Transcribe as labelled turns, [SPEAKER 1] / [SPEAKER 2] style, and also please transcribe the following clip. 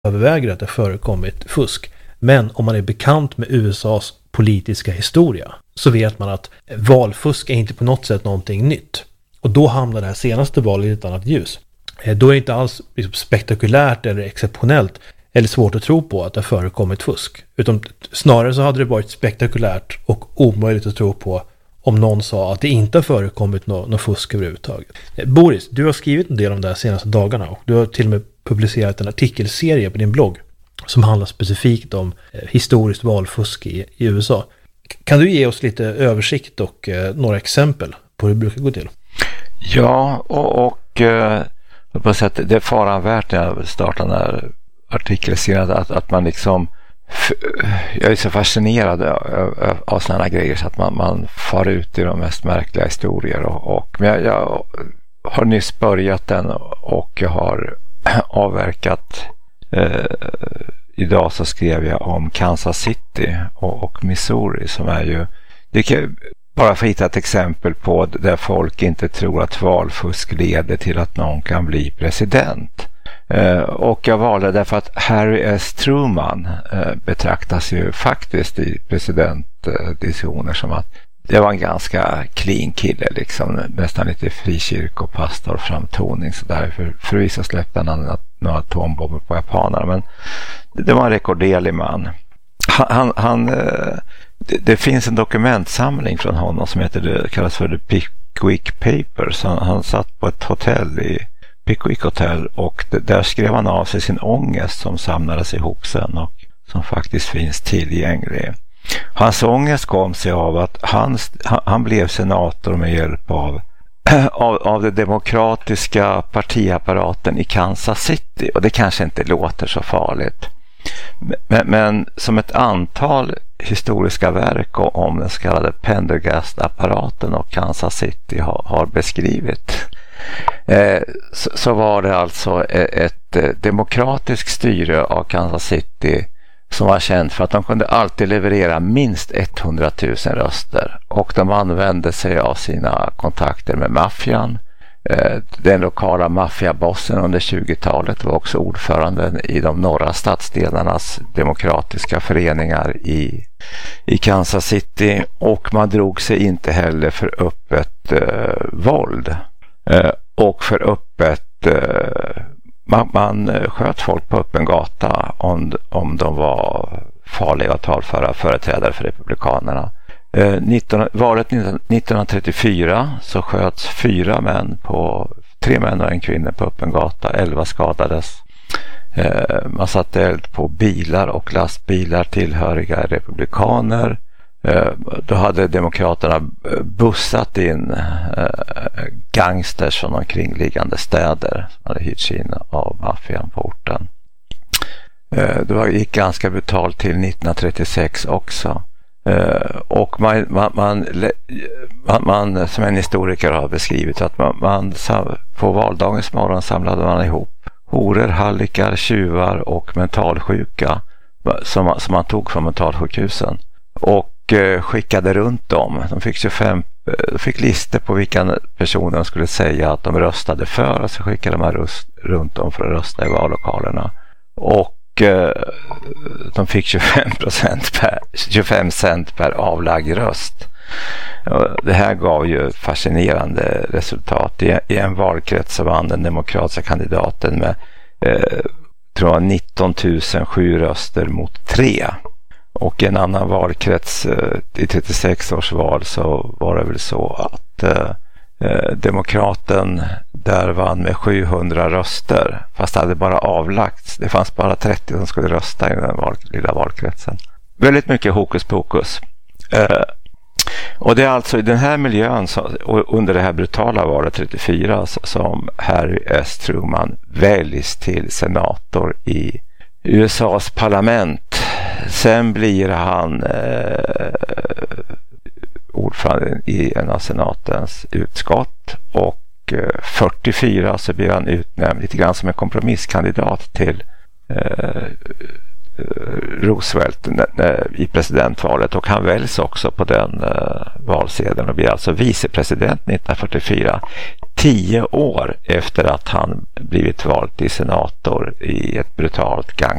[SPEAKER 1] överväger att det förekommit fusk. Men om man är bekant med USAs politiska historia så vet man att valfusk är inte på något sätt någonting nytt. Och då hamnar det här senaste valet i ett annat ljus. Då är det inte alls liksom spektakulärt eller exceptionellt eller svårt att tro på att det har förekommit fusk. Utan snarare så hade det varit spektakulärt och omöjligt att tro på om någon sa att det inte har förekommit något fusk överhuvudtaget. Boris, du har skrivit en del om det här senaste dagarna och du har till och med publicerat en artikelserie på din blogg som handlar specifikt om historiskt valfusk i USA. Kan du ge oss lite översikt och några exempel på hur det brukar gå till?
[SPEAKER 2] Ja, och jag på sätt det är faran värt när jag startar den här artikelserien att man liksom jag är så fascinerad av sådana grejer så att man far ut i de mest märkliga historier men jag har nyss börjat den och jag har avverkat idag så skrev jag om Kansas City och Missouri som är ju bara för att hitta ett exempel på där folk inte tror att valfusk leder till att någon kan bli president. Och jag valde därför att Harry S. Truman betraktas ju faktiskt i presidentdiskussioner som att det var en ganska clean kille liksom, nästan lite frikyrkopastor framtoning så därför förvisso släppte han några atombomber på japanerna men det var en rekorderlig man. Det finns en dokumentsamling från honom som kallas för The Pickwick Papers. Han satt på ett hotell i Pickwick Hotel och där skrev han av sig sin ångest som samlades ihop sen och som faktiskt finns tillgänglig. Hans ångest kom sig av att han blev senator med hjälp av den demokratiska partiapparaten i Kansas City och det kanske inte låter så farligt. Men som ett antal historiska verk om den så kallade Pendergast-apparaten och Kansas City har beskrivit så var det alltså ett demokratiskt styre av Kansas City som var känt för att de kunde alltid leverera minst 100 000 röster och de använde sig av sina kontakter med maffian. Den lokala maffiabossen under 20-talet var också ordföranden i de norra stadsdelarnas demokratiska föreningar i Kansas City och man drog sig inte heller för öppet våld och för öppet man sköt folk på öppen gata om de var farliga att talföra företrädare för republikanerna. Valet 1934 så sköts 3 män och en kvinna på öppen gata, 11 skadades. Man satte eld på bilar och lastbilar tillhöriga republikaner. Då hade demokraterna bussat in gangsters från omkringliggande städer som hade hyrts in av maffian på orten. Det gick ganska brutalt till 1936 också. Och man som en historiker har beskrivit att man på valdagens morgon samlade man ihop horor, hallickar, tjuvar och mentalsjuka som man tog från mentalsjukhusen och skickade runt dem. De fick listor på vilka personer de skulle säga att de röstade för och så skickade man runt dem för att rösta i vallokalerna och de fick 25 cent per avlagd röst. Det här gav ju fascinerande resultat. I en valkrets så vann den demokratiska kandidaten med tror jag 19 007 röster mot 3. Och i en annan valkrets i 36 års val så var det väl så att demokraten där vann med 700 röster fast det hade bara avlagts. Det fanns bara 30 som skulle rösta i den lilla valkretsen. Väldigt mycket hokus pokus. Och det är alltså i den här miljön under det här brutala valet 34 som Harry S. Truman väljs till senator i USAs parlament. Sen blir han ordförande i en av senatens utskott och 44 så blir han utnämnd lite grann som en kompromisskandidat till Roosevelt i presidentvalet och han väljs också på den valsedeln och blir alltså vicepresident 1944 10 år efter att han blivit vald till senator i ett brutalt